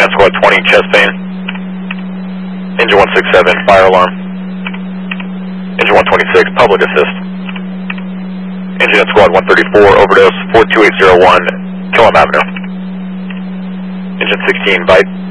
at squad 20, chest pain. Engine 167, fire alarm. Engine 126, public assist. Engine at squad 134, overdose, 42801, Killam Avenue. Engine 16, bite.